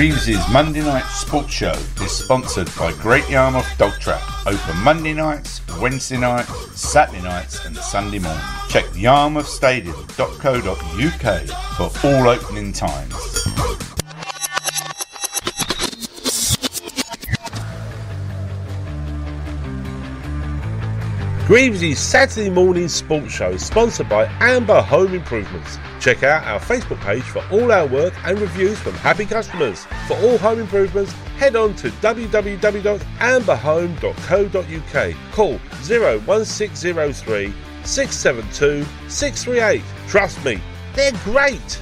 Reeves's Monday Night Sports Show is sponsored by Great Yarmouth Dog Trap. Open Monday nights, Wednesday nights, Saturday nights and Sunday morning. Check yarmouthstadium.co.uk for all opening times. Reeves's Saturday morning sports show is sponsored by Amber Home Improvements. Check out our Facebook page for all our work and reviews from happy customers. For all home improvements, head on to www.amberhome.co.uk. Call 01603 672 638. Trust me, they're great.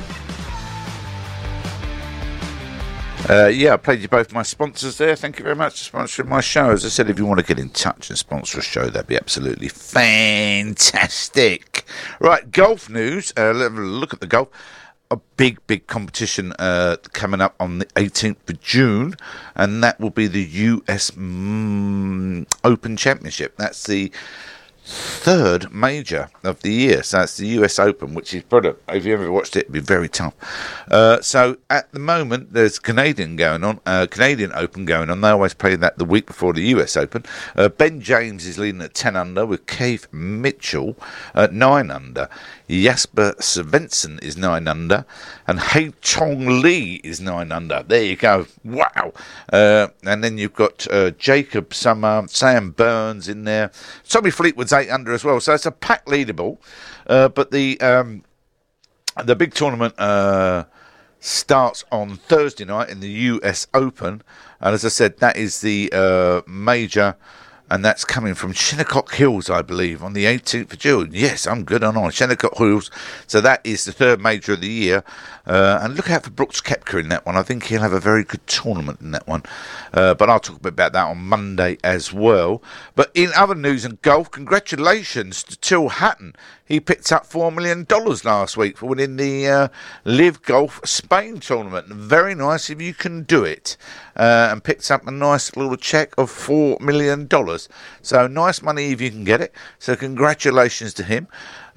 I played you both my sponsors there. Thank you very much for sponsoring my show. As I said, if you want to get in touch and sponsor a show, that'd be absolutely fantastic. Right, golf news. Let's have a look at the golf. A big competition coming up on the 18th of June, and that will be the US Open Championship. That's the third major of the year, so it's the US Open, which is brilliant. If you ever watched it, it'd be very tough. So at the moment there's Canadian Open going on. They always play that the week before the US Open. Ben James is leading at 10 under with Keith Mitchell at 9 under. Jasper Svensson is 9 under, and Hae Chong Lee is 9 under. There you go. Wow. And then you've got Jacob Summer, Sam Burns in there. Tommy Fleetwood's 8 under as well. So it's a packed leaderboard. But the big tournament starts on Thursday night in the US Open. And as I said, that is the major. And that's coming from Shinnecock Hills, I believe, on the 18th of June. Yes, I'm good on Shinnecock Hills. So that is the third major of the year. And look out for Brooks Koepka in that one. I think he'll have a very good tournament in that one. But I'll talk a bit about that on Monday as well. But in other news and golf, congratulations to Till Hatton. He picked up $4 million last week for winning the Live Golf Spain tournament. Very nice if you can do it. And picked up a nice little cheque of $4 million. So nice money if you can get it. So congratulations to him.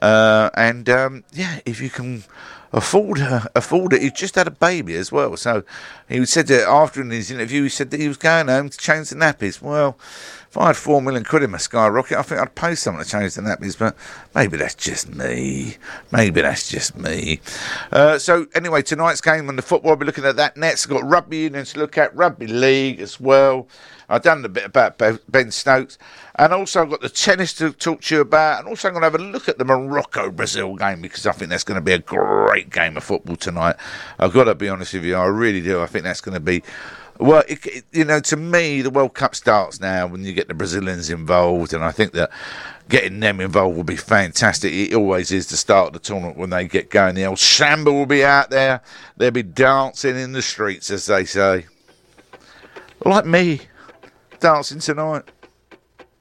If you can afford it. He just had a baby as well. So he said that after in his interview, he said that he was going home to change the nappies. Well, if I had £4 million in my skyrocket, I think I'd pay someone to change the nappies, but maybe that's just me. So anyway, tonight's game on the football, I'll be looking at that next. I've got rugby union to look at, rugby league as well. I've done a bit about Ben Stokes. And also I've got the tennis to talk to you about. And also I'm going to have a look at the Morocco-Brazil game, because I think that's going to be a great game of football tonight. I've got to be honest with you, I really do. I think that's going to be... Well, to me, the World Cup starts now when you get the Brazilians involved, and I think that getting them involved will be fantastic. It always is the start of the tournament when they get going. The old samba will be out there. They'll be dancing in the streets, as they say. Like me, dancing tonight.